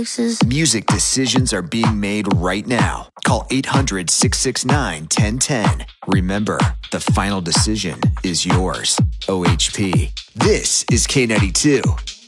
Music decisions are being made right now. Call 800-669-1010. Remember, the final decision is yours. OHP. This is K92.